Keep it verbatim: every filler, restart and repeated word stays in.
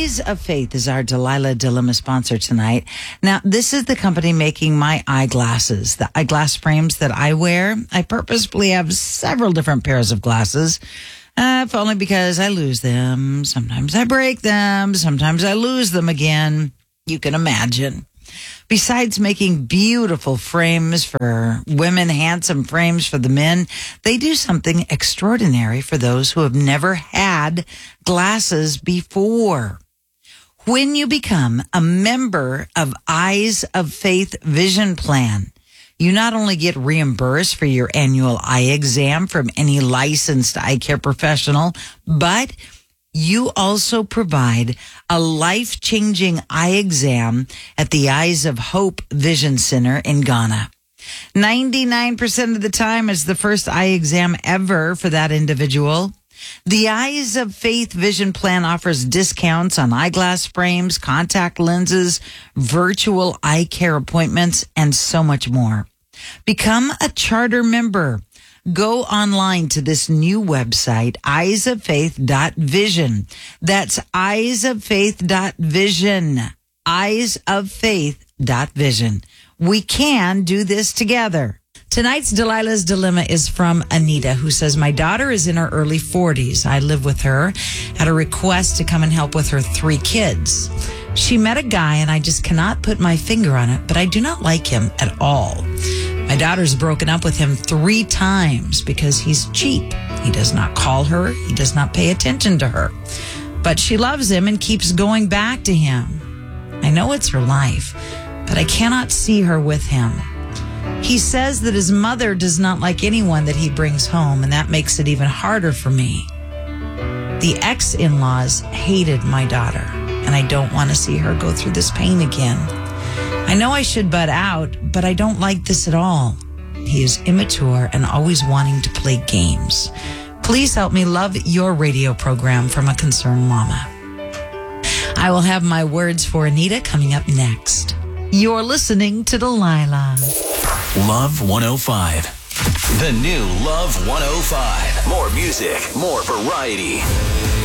Eyes of Faith is our Delilah Dilemma sponsor tonight. Now, this is the company making my eyeglasses, the eyeglass frames that I wear. I purposefully have several different pairs of glasses, uh, if only because I lose them. Sometimes I break them. Sometimes I lose them again. You can imagine. Besides making beautiful frames for women, handsome frames for the men, they do something extraordinary for those who have never had glasses before. When you become a member of Eyes of Faith Vision Plan, you not only get reimbursed for your annual eye exam from any licensed eye care professional, but you also provide a life-changing eye exam at the Eyes of Hope Vision Center in Ghana. ninety-nine percent of the time it's the first eye exam ever for that individual. The Eyes of Faith Vision Plan offers discounts on eyeglass frames, contact lenses, virtual eye care appointments, and so much more. Become a charter member. Go online to this new website, eyes of faith dot vision. That's eyes of faith dot vision. eyes of faith dot vision. We can do this together. Tonight's Delilah's Dilemma is from Anita, who says, my daughter is in her early forties. I live with her, had a request to come and help with her three kids. She met a guy, and I just cannot put my finger on it, but I do not like him at all. My daughter's broken up with him three times because he's cheap. He does not call her. He does not pay attention to her. But she loves him and keeps going back to him. I know it's her life, but I cannot see her with him. He says that his mother does not like anyone that he brings home, and that makes it even harder for me. The ex-in-laws hated my daughter, and I don't want to see her go through this pain again. I know I should butt out, but I don't like this at all. He is immature and always wanting to play games. Please help me love your radio program from a concerned mama. I will have my words for Anita coming up next. You're listening to Delilah. Love one oh five. The new Love one oh five. More music, more variety.